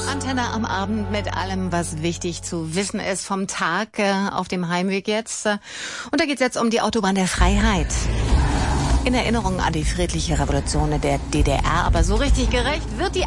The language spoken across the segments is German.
Antenne am Abend mit allem, was wichtig zu wissen ist vom Tag auf dem Heimweg jetzt. Und da geht es jetzt um die Autobahn der Freiheit. In Erinnerung an die friedliche Revolution in der DDR. Aber so richtig gerecht wird die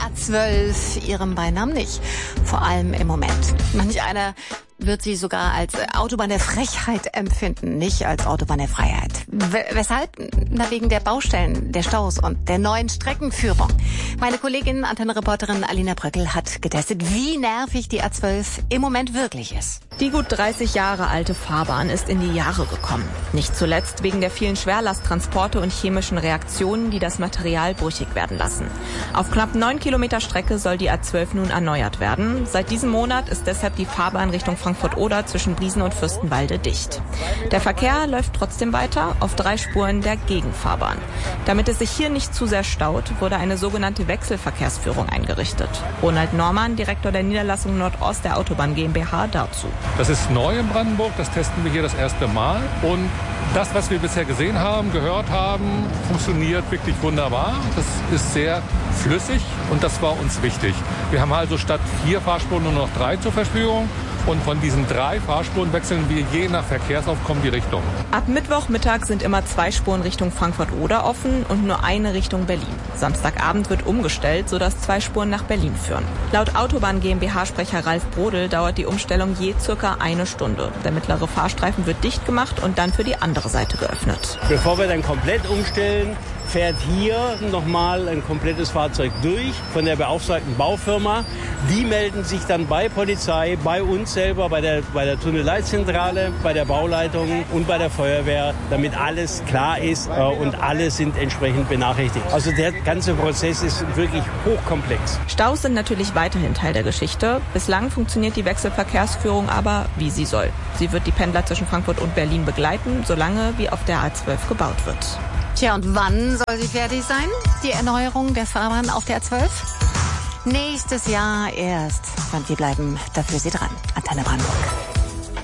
A12 ihrem Beinamen nicht. Vor allem im Moment. Manch einer wird sie sogar als Autobahn der Frechheit empfinden, nicht als Autobahn der Freiheit. Weshalb? Na, wegen der Baustellen, der Staus und der neuen Streckenführung. Meine Kollegin, Antenne-Reporterin Alina Bröckel hat getestet, wie nervig die A12 im Moment wirklich ist. Die gut 30 Jahre alte Fahrbahn ist in die Jahre gekommen. Nicht zuletzt wegen der vielen Schwerlasttransporte und chemischen Reaktionen, die das Material brüchig werden lassen. Auf knapp 9 Kilometer Strecke soll die A12 nun erneuert werden. Seit diesem Monat ist deshalb die Fahrbahn Richtung Frankfurt-Oder zwischen Briesen und Fürstenwalde dicht. Der Verkehr läuft trotzdem weiter auf 3 Spuren der Gegenfahrbahn. Damit es sich hier nicht zu sehr staut, wurde eine sogenannte Wechselverkehrsführung eingerichtet. Ronald Normann, Direktor der Niederlassung Nordost der Autobahn GmbH, dazu. Das ist neu in Brandenburg, das testen wir hier das erste Mal. Und das, was wir bisher gesehen haben, gehört haben, funktioniert wirklich wunderbar. Das ist sehr flüssig und das war uns wichtig. Wir haben also statt 4 Fahrspuren nur noch 3 zur Verfügung. Und von diesen 3 Fahrspuren wechseln wir je nach Verkehrsaufkommen die Richtung. Ab Mittwochmittag sind immer 2 Spuren Richtung Frankfurt-Oder offen und nur eine Richtung Berlin. Samstagabend wird umgestellt, sodass 2 Spuren nach Berlin führen. Laut Autobahn GmbH-Sprecher Ralf Brodel dauert die Umstellung je circa 1 Stunde. Der mittlere Fahrstreifen wird dicht gemacht und dann für die andere Seite geöffnet. Bevor wir dann komplett umstellen, fährt hier nochmal ein komplettes Fahrzeug durch von der beauftragten Baufirma. Die melden sich dann bei Polizei, bei uns selber, bei der Tunnelleitzentrale, bei der Bauleitung und bei der Feuerwehr, damit alles klar ist und alle sind entsprechend benachrichtigt. Also der ganze Prozess ist wirklich hochkomplex. Staus sind natürlich weiterhin Teil der Geschichte. Bislang funktioniert die Wechselverkehrsführung aber, wie sie soll. Sie wird die Pendler zwischen Frankfurt und Berlin begleiten, solange wie auf der A12 gebaut wird. Tja, und wann soll sie fertig sein, die Erneuerung der Fahrbahn auf der A12? Nächstes Jahr erst. Und wir bleiben dafür Sie dran. Antenne Brandenburg.